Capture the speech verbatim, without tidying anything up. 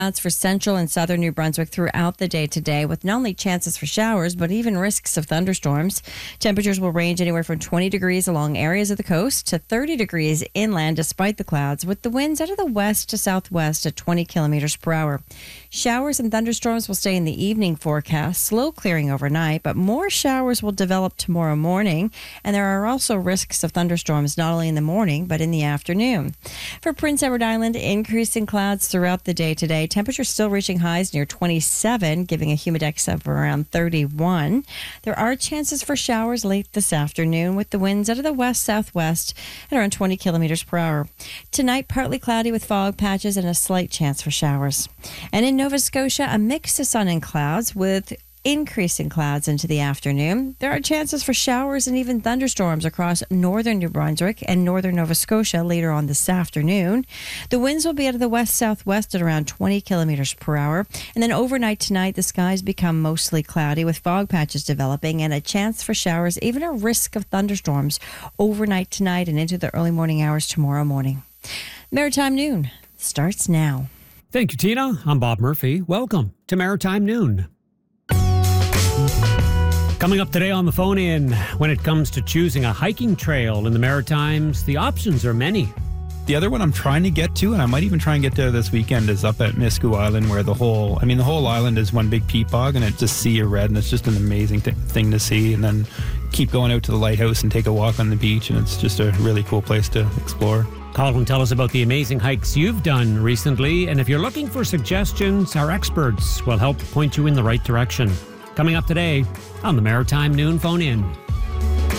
Clouds for central and southern New Brunswick throughout the day today, with not only chances for showers, but even risks of thunderstorms. Temperatures will range anywhere from twenty degrees along areas of the coast to thirty degrees inland despite the clouds, with the winds out of the west to southwest at twenty kilometers per hour. Showers and thunderstorms will stay in the evening forecast, slow clearing overnight, but more showers will develop tomorrow morning, and there are also risks of thunderstorms not only in the morning, but in the afternoon. For Prince Edward Island, increasing clouds throughout the day today. Temperatures still reaching highs near twenty-seven, giving a humidex of around thirty-one. There are chances for showers late this afternoon, with the winds out of the west-southwest at around twenty kilometers per hour. Tonight, partly cloudy with fog patches and a slight chance for showers. And in Nova Scotia, a mix of sun and clouds with increasing clouds into the afternoon. There are chances for showers and even thunderstorms across northern New Brunswick and northern Nova Scotia later on this afternoon. The winds will be out of the west-southwest at around twenty kilometers per hour. And then overnight tonight, the skies become mostly cloudy with fog patches developing and a chance for showers, even a risk of thunderstorms overnight tonight and into the early morning hours tomorrow morning. Maritime Noon starts now. Thank you, Tina. I'm Bob Murphy. Welcome to Maritime Noon. Coming up today on the phone in, when it comes to choosing a hiking trail in the Maritimes, the options are many. The other one I'm trying to get to, and I might even try and get there this weekend, is up at Miscou Island, where the whole, I mean, the whole island is one big peat bog, and it's just sea of red, and it's just an amazing th- thing to see. And then keep going out to the lighthouse and take a walk on the beach, and it's just a really cool place to explore. Call and tell us about the amazing hikes you've done recently, and if you're looking for suggestions, our experts will help point you in the right direction. Coming up today on the Maritime Noon Phone In.